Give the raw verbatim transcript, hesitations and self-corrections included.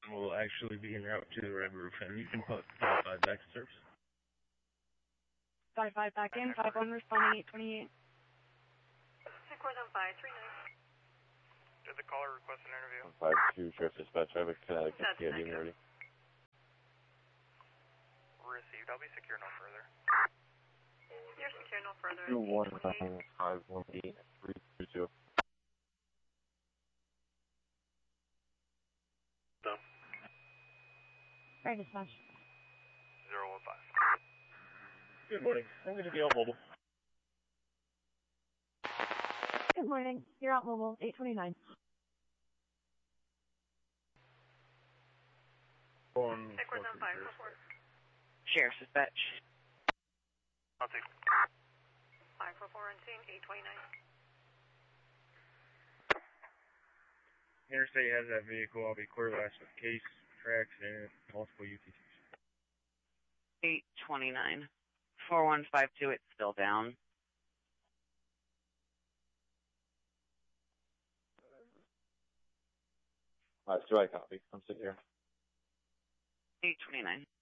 will actually be en route to the red roof, and you can put five five back to service. five five back in, five one responding eight twenty-eight. Headquarters on five three nine. Did the caller request an interview? five two, Sheriff Dispatch, I have a Connecticut That's C I D negative. ready. Received. I'll be secure no further. You're secure no further. two one nine five one eight three two two. Done. Right, dispatch. zero one five. Good morning. I'm going to be out mobile. Good morning. You're out mobile, eight twenty-nine. One, Headquarters on five four four. Sheriff's Dispatch. I'll take five four four on scene, eight twenty-nine. Interstate has that vehicle. I'll be quarterbacked with case, tracks, and multiple U T Cs. eight twenty-nine. four one five two, it's still down. Alright, so I copy. I'm secure. eight twenty-nine.